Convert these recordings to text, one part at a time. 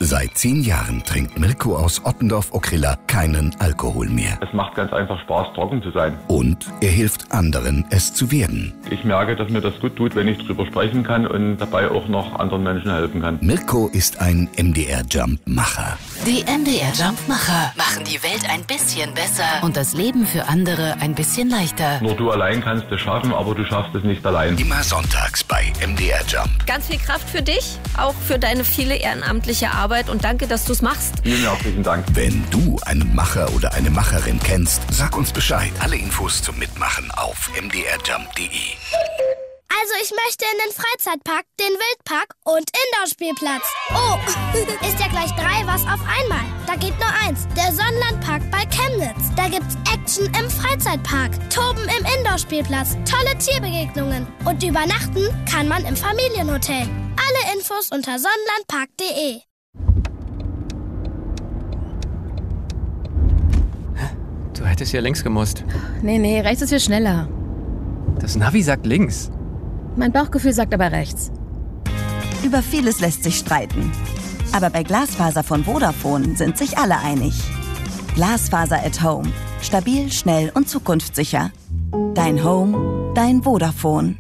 Seit 10 Jahren trinkt Mirko aus Ottendorf-Okrilla keinen Alkohol mehr. Es macht ganz einfach Spaß, trocken zu sein. Und er hilft anderen, es zu werden. Ich merke, dass mir das gut tut, wenn ich drüber sprechen kann und dabei auch noch anderen Menschen helfen kann. Mirko ist ein MDR-Jump-Macher. Die MDR-Jump-Macher machen die Welt ein bisschen besser und das Leben für andere ein bisschen leichter. Nur du allein kannst es schaffen, aber du schaffst es nicht allein. Immer sonntags bei MDR Jump. Ganz viel Kraft für dich, auch für deine viele ehrenamtliche Arbeit und danke, dass du es machst. Vielen herzlichen Dank. Wenn du einen Macher oder eine Macherin kennst, sag uns Bescheid. Alle Infos zum Mitmachen auf mdrjump.de. Also ich möchte in den Freizeitpark, den Wildpark und Indoor-Spielplatz. Oh, ist ja gleich 3 was auf einmal. Da geht nur eins, der Sonnenlandpark bei Chemnitz. Da gibt's Action im Freizeitpark, Toben im Indoor-Spielplatz, tolle Tierbegegnungen und übernachten kann man im Familienhotel. Alle Infos unter sonnenlandpark.de. Du hättest hier links gemusst. Nee, rechts ist hier schneller. Das Navi sagt links. Mein Bauchgefühl sagt aber rechts. Über vieles lässt sich streiten. Aber bei Glasfaser von Vodafone sind sich alle einig. Glasfaser at Home. Stabil, schnell und zukunftssicher. Dein Home, dein Vodafone.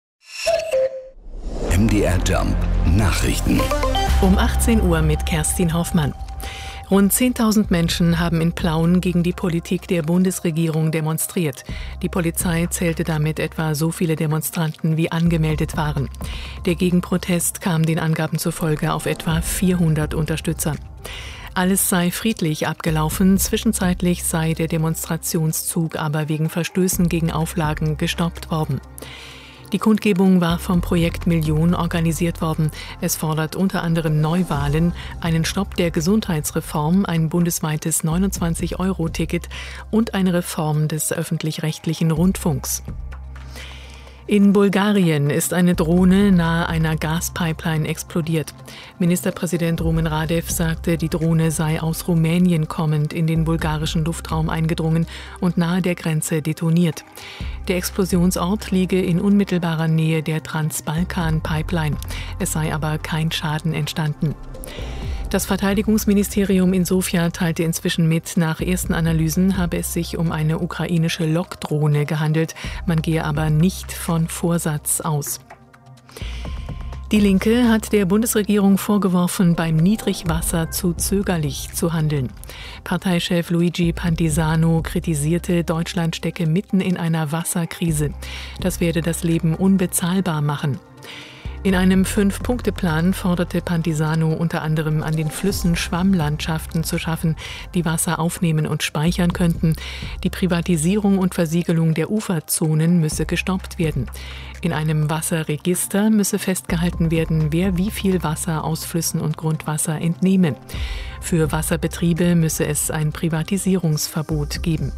MDR Jump Nachrichten. Um 18 Uhr mit Kerstin Hoffmann. Rund 10.000 Menschen haben in Plauen gegen die Politik der Bundesregierung demonstriert. Die Polizei zählte damit etwa so viele Demonstranten, wie angemeldet waren. Der Gegenprotest kam den Angaben zufolge auf etwa 400 Unterstützer. Alles sei friedlich abgelaufen, zwischenzeitlich sei der Demonstrationszug aber wegen Verstößen gegen Auflagen gestoppt worden. Die Kundgebung war vom Projekt Million organisiert worden. Es fordert unter anderem Neuwahlen, einen Stopp der Gesundheitsreform, ein bundesweites 29-Euro-Ticket und eine Reform des öffentlich-rechtlichen Rundfunks. In Bulgarien ist eine Drohne nahe einer Gaspipeline explodiert. Ministerpräsident Rumen Radev sagte, die Drohne sei aus Rumänien kommend in den bulgarischen Luftraum eingedrungen und nahe der Grenze detoniert. Der Explosionsort liege in unmittelbarer Nähe der Transbalkan-Pipeline. Es sei aber kein Schaden entstanden. Das Verteidigungsministerium in Sofia teilte inzwischen mit, nach ersten Analysen habe es sich um eine ukrainische Lockdrohne gehandelt. Man gehe aber nicht von Vorsatz aus. Die Linke hat der Bundesregierung vorgeworfen, beim Niedrigwasser zu zögerlich zu handeln. Parteichef Luigi Pantisano kritisierte, Deutschland stecke mitten in einer Wasserkrise. Das werde das Leben unbezahlbar machen. In einem 5-Punkte-Plan forderte Pantisano unter anderem an den Flüssen Schwammlandschaften zu schaffen, die Wasser aufnehmen und speichern könnten. Die Privatisierung und Versiegelung der Uferzonen müsse gestoppt werden. In einem Wasserregister müsse festgehalten werden, wer wie viel Wasser aus Flüssen und Grundwasser entnehme. Für Wasserbetriebe müsse es ein Privatisierungsverbot geben.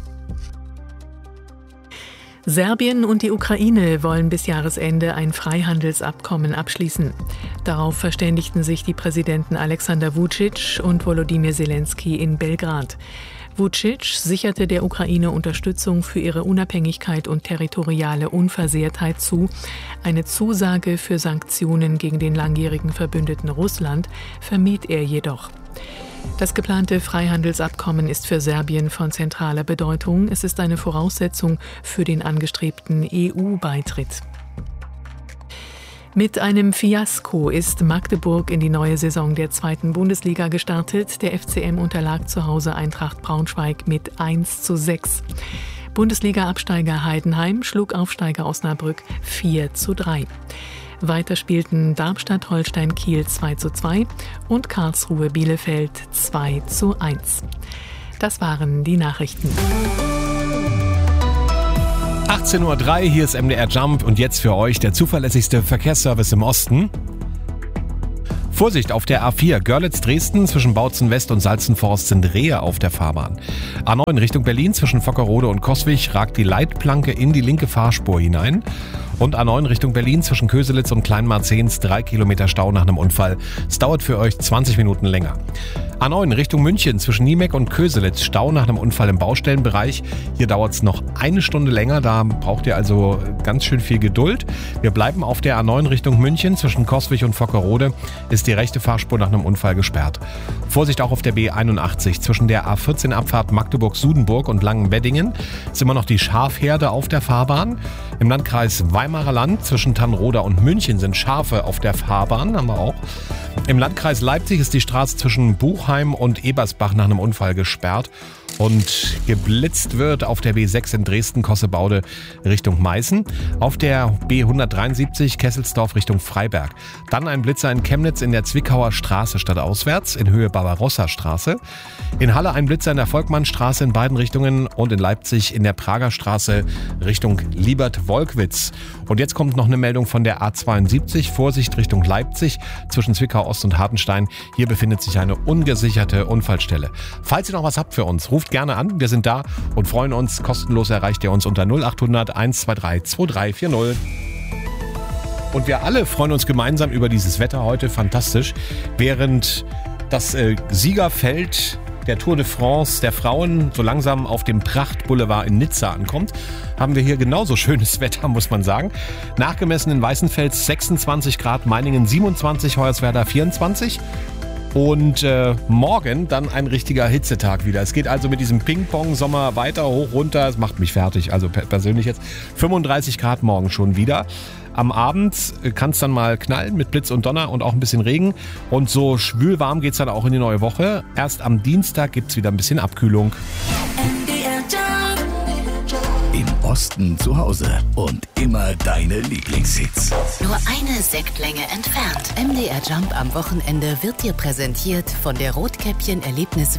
Serbien und die Ukraine wollen bis Jahresende ein Freihandelsabkommen abschließen. Darauf verständigten sich die Präsidenten Alexander Vučić und Volodymyr Zelensky in Belgrad. Vučić sicherte der Ukraine Unterstützung für ihre Unabhängigkeit und territoriale Unversehrtheit zu. Eine Zusage für Sanktionen gegen den langjährigen Verbündeten Russland vermied er jedoch. Das geplante Freihandelsabkommen ist für Serbien von zentraler Bedeutung. Es ist eine Voraussetzung für den angestrebten EU-Beitritt. Mit einem Fiasko ist Magdeburg in die neue Saison der 2. Bundesliga gestartet. Der FCM unterlag zu Hause Eintracht Braunschweig mit 1:6. Bundesliga-Absteiger Heidenheim schlug Aufsteiger Osnabrück 4:3. Weiter spielten Darmstadt-Holstein-Kiel 2:2 und Karlsruhe-Bielefeld 2:1. Das waren die Nachrichten. 18:03 Uhr, hier ist MDR Jump und jetzt für euch der zuverlässigste Verkehrsservice im Osten. Vorsicht auf der A4 Görlitz-Dresden zwischen Bautzen West und Salzenforst sind Rehe auf der Fahrbahn. A9 Richtung Berlin zwischen Vockerode und Coswig ragt die Leitplanke in die linke Fahrspur hinein. Und A9 Richtung Berlin zwischen Köselitz und Kleinmarzehns 3 Kilometer Stau nach einem Unfall. Es dauert für euch 20 Minuten länger. A9 Richtung München zwischen Niemek und Köselitz. Stau nach einem Unfall im Baustellenbereich. Hier dauert es noch eine Stunde länger. Da braucht ihr also ganz schön viel Geduld. Wir bleiben auf der A9 Richtung München zwischen Coswig und Vockerode. Ist die rechte Fahrspur nach einem Unfall gesperrt. Vorsicht auch auf der B81 zwischen der A14 Abfahrt Magdeburg-Sudenburg und Langenweddingen. Ist immer noch die Schafherde auf der Fahrbahn. Im Landkreis Weimarer Land zwischen Tannroda und München sind Schafe auf der Fahrbahn, haben wir auch. Im Landkreis Leipzig ist die Straße zwischen Buchheim und Ebersbach nach einem Unfall gesperrt. Und geblitzt wird auf der B6 in Dresden-Kossebaude Richtung Meißen. Auf der B173 Kesselsdorf Richtung Freiberg. Dann ein Blitzer in Chemnitz in der Zwickauer Straße stadtauswärts in Höhe Barbarossa-Straße. In Halle ein Blitzer in der Volkmannstraße in beiden Richtungen und in Leipzig in der Prager Straße Richtung Liebert-Wolkwitz. Und jetzt kommt noch eine Meldung von der A72. Vorsicht Richtung Leipzig zwischen Zwickau Ost und Hartenstein. Hier befindet sich eine ungesicherte Unfallstelle. Falls ihr noch was habt für uns, ruft gerne an. Wir sind da und freuen uns. Kostenlos erreicht ihr uns unter 0800 123 2340. Und wir alle freuen uns gemeinsam über dieses Wetter heute. Fantastisch. Während das Siegerfeld der Tour de France der Frauen so langsam auf dem Prachtboulevard in Nizza ankommt, haben wir hier genauso schönes Wetter, muss man sagen. Nachgemessen in Weißenfels 26 Grad, Meiningen 27, Hoyerswerda 24. Und morgen dann ein richtiger Hitzetag wieder. Es geht also mit diesem Ping-Pong-Sommer weiter, hoch, runter. Es macht mich fertig, also persönlich jetzt. 35 Grad morgen schon wieder. Am Abend kann es dann mal knallen mit Blitz und Donner und auch ein bisschen Regen. Und so schwülwarm geht es dann auch in die neue Woche. Erst am Dienstag gibt es wieder ein bisschen Abkühlung. Im Osten zu Hause und immer deine Lieblingshits. Nur eine Sektlänge entfernt. MDR Jump am Wochenende wird dir präsentiert von der Rotkäppchen-Erlebnis